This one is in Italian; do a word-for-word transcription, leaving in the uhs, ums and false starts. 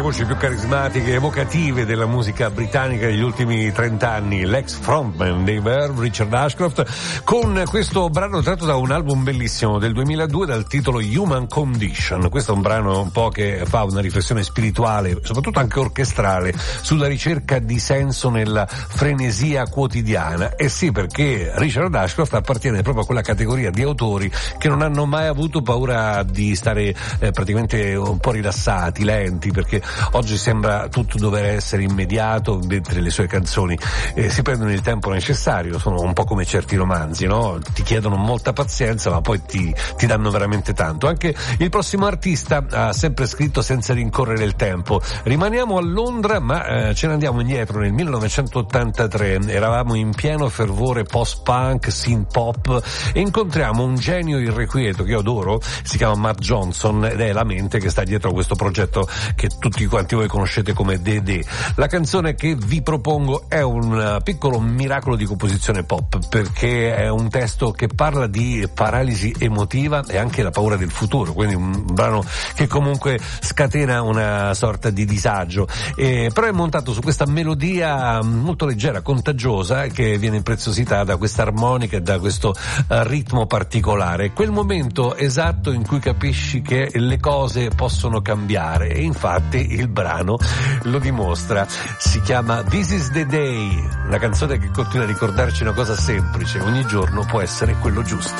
voci più carismatiche e evocative della musica britannica degli ultimi trent'anni, l'ex frontman dei Verve, Richard Ashcroft, con questo brano tratto da un album bellissimo del duemiladue dal titolo Human Condition. Questo è un brano un po' che fa una riflessione spirituale, soprattutto anche orchestrale, sulla ricerca di senso nella frenesia quotidiana. E sì, perché Richard Ashcroft appartiene proprio a quella categoria di autori che non hanno mai avuto paura di stare eh, praticamente un po' rilassati, lenti, perché oggi sembra tutto dover essere immediato, mentre le sue canzoni eh, si prendono il tempo necessario, sono un po' come certi romanzi, no? Ti chiedono molta pazienza, ma poi ti, ti danno veramente tanto. Anche il prossimo artista ha sempre scritto senza rincorrere il tempo. Rimaniamo a Londra, ma eh, ce ne andiamo indietro nel millenovecentottantatré, eravamo in pieno fervore post-punk, synth-pop, e incontriamo un genio irrequieto che io adoro, si chiama Matt Johnson, ed è la mente che sta dietro a questo progetto che tutti quanti voi conoscete come Dede. La canzone che vi propongo è un piccolo miracolo di composizione pop, perché è un testo che parla di paralisi emotiva e anche la paura del futuro, quindi un brano che comunque scatena una sorta di disagio, e però è montato su questa melodia molto leggera, contagiosa, che viene impreziosita da questa armonica e da questo uh, ritmo particolare. Quel momento esatto in cui capisci che le cose possono cambiare, e infatti il brano lo dimostra. Si chiama This is the Day, una canzone che continua a ricordarci una cosa semplice: ogni giorno può essere quello giusto.